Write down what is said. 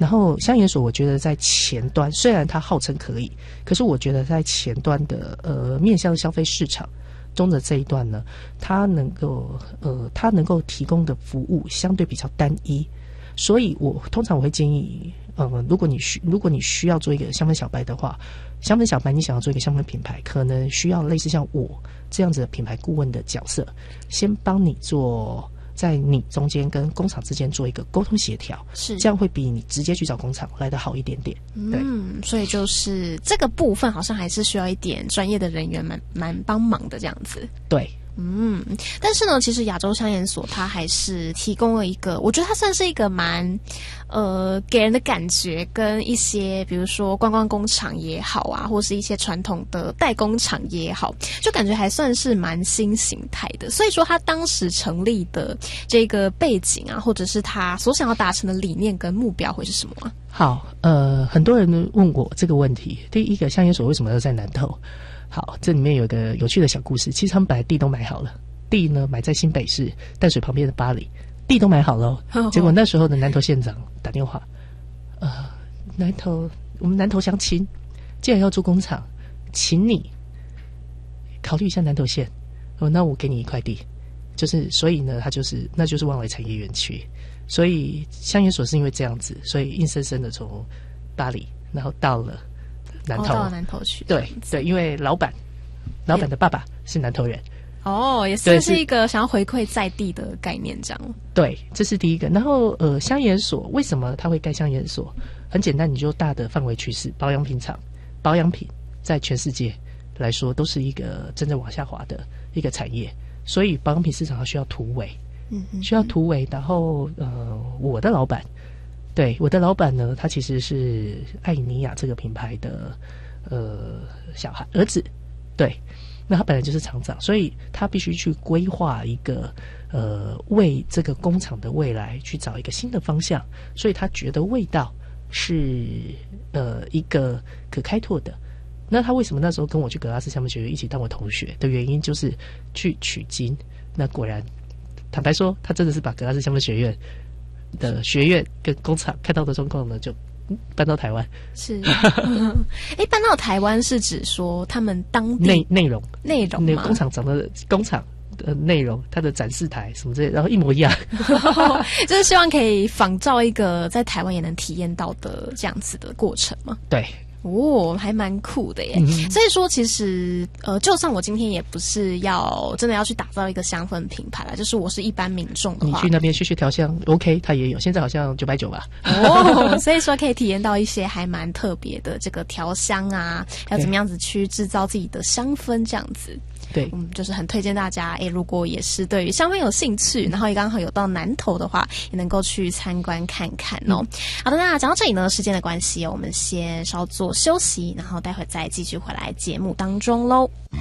然后香研所我觉得在前端，虽然它号称可以，可是我觉得在前端的面向消费市场中的这一段呢，它能够提供的服务相对比较单一，所以通常我会建议，如果你需要做一个香氛小白的话，香氛小白你想要做一个香氛品牌，可能需要类似像我这样子的品牌顾问的角色，先帮你做。在你中间跟工厂之间做一个沟通协调，是这样会比你直接去找工厂来得好一点点。对， 所以就是这个部分好像还是需要一点专业的人员蛮帮忙的这样子。 对。 但是呢，其实亚洲香研所它还是提供了一个，我觉得它算是一个蛮给人的感觉，跟一些比如说观光工厂也好啊，或是一些传统的代工厂也好，就感觉还算是蛮新形态的。所以说，它当时成立的这个背景啊，或者是它所想要达成的理念跟目标会是什么啊？ 好，很多人问我这个问题。第一个，香研所为什么要在南投？好，这里面有一个有趣的小故事。其实他们本来地都买好了，地呢买在新北市淡水旁边的八里，地都买好了。结果那时候的南投县长打电话，我们南投乡亲，既然要做工厂，请你考虑一下南投县。那我给你一块地，所以呢，那就是万维产业园区。所以香研所是因为这样子，所以硬生生的从八里，然后到了南投， 到南投去。 对，因为老板的爸爸是南投人。 也是一个想要回馈在地的概念，这样。 对，这是第一个。然后香研所为什么它会盖香研所？很简单，你就大的范围趋势，保养品厂，保养品在全世界来说都是一个真正往下滑的一个产业，所以保养品市场它需要突围，需要突围。然后我的老板呢，他其实是艾尼亚这个品牌的儿子，对。那他本来就是厂长，所以他必须去规划一个为这个工厂的未来去找一个新的方向，所以他觉得味道是一个可开拓的。那他为什么那时候跟我去格拉斯香氛学院一起当我同学的原因，就是去取经。那果然，坦白说，他真的是把格拉斯香氛学院的学院跟工厂看到的状况呢，就搬到台湾。是搬到台湾是指说他们当地内容吗？ 工厂长的工厂的内容，它的展示台什么之类的，然后一模一样。 就是希望可以仿照一个在台湾也能体验到的这样子的过程嘛。 对。 还蛮酷的耶。所以说其实就算我今天也不是真的要去打造一个香氛品牌啦，就是我是一般民众的话， 你去那边学调香 OK， 它也有，现在好像990吧。 所以说可以体验到一些还蛮特别的这个调香啊，要怎么样子去制造自己的香氛这样子。 对， 就是很推荐大家，如果也是对于香氛有兴趣，然后也刚好有到南投的话，也能够去参观看看哦。好的，那讲到这里呢，时间的关系，我们先稍作休息，然后待会再继续回来节目当中喽。